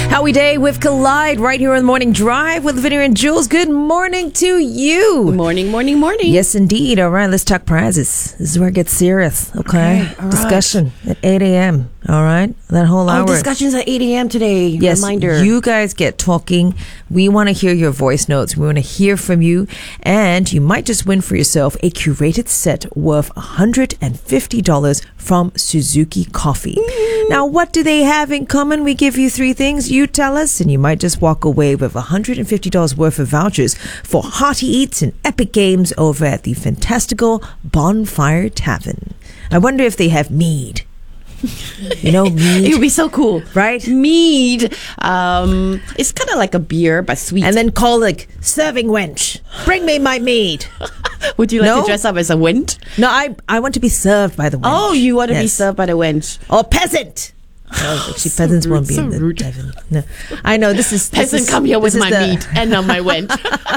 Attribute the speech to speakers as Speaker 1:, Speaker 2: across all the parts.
Speaker 1: Howie Day with Collide right here on the Morning Drive with Vinny and Jules. Good morning to you.
Speaker 2: Morning, morning, morning.
Speaker 1: Yes, indeed. All right, let's talk prizes. This is where it gets serious, okay?
Speaker 2: All right.
Speaker 1: Discussion at 8 a.m., all right? That whole hour.
Speaker 2: Discussions at 8 a.m. today.
Speaker 1: Yes,
Speaker 2: Reminder.
Speaker 1: you guys get talking. We want to hear your voice notes. We want to hear from you. And you might just win for yourself a curated set worth $150 from Suzuki Coffee. Now, what do they have in common? We give you three things. You tell us, and you might just walk away with $150 worth of vouchers for hearty eats and epic games over at the fantastical Bonfire Tavern. I wonder if they have mead. You know, mead.
Speaker 2: It would be so cool.
Speaker 1: Right?
Speaker 2: Mead. It's kind of like a beer, but sweet.
Speaker 1: And then call like, serving wench, bring me my mead.
Speaker 2: Would you like
Speaker 1: No?
Speaker 2: to dress up as a wench?
Speaker 1: No, I want to be served by the wench.
Speaker 2: Oh, you want to be
Speaker 1: Yes.
Speaker 2: served by the wench.
Speaker 1: Or peasant. Oh, actually, peasants
Speaker 2: rude,
Speaker 1: won't be
Speaker 2: so
Speaker 1: in the
Speaker 2: rude.
Speaker 1: Devon. No, I know this is
Speaker 2: Peasant, come here with my mead and not my wench.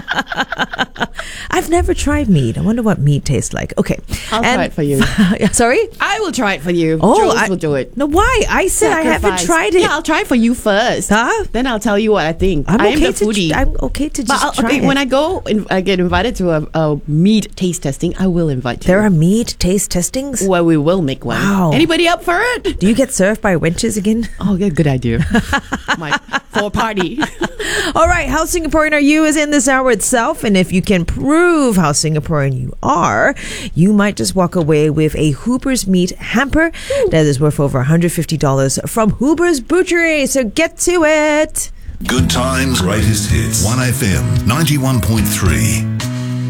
Speaker 1: I've never tried mead. I wonder what mead tastes like. Okay,
Speaker 2: I'll try it for you.
Speaker 1: Sorry.
Speaker 2: I will try it for you.
Speaker 1: Oh,
Speaker 2: Jules will do it.
Speaker 1: No, why? I said I haven't
Speaker 2: Sacrifice.
Speaker 1: tried it.
Speaker 2: Yeah, I'll try it for you first.
Speaker 1: Huh?
Speaker 2: Then I'll tell you what I think.
Speaker 1: I'm
Speaker 2: I am
Speaker 1: okay
Speaker 2: the foodie.
Speaker 1: I'm okay to just
Speaker 2: But
Speaker 1: try it.
Speaker 2: when I go, I get invited to a mead taste testing, I will invite you.
Speaker 1: There are mead taste testings.
Speaker 2: Well, we will make one.
Speaker 1: Wow.
Speaker 2: Anybody up for it?
Speaker 1: Do you get served by wenches again?
Speaker 2: Oh, yeah, good idea. For a party.
Speaker 1: All right, how Singaporean are you is in this hour itself, and if you can prove how Singaporean you are, you might just walk away with a Hooper's Meat hamper that is worth over $150 from Hooper's Butchery. So get to it.
Speaker 3: Good times, greatest hits. 1FM 91.3.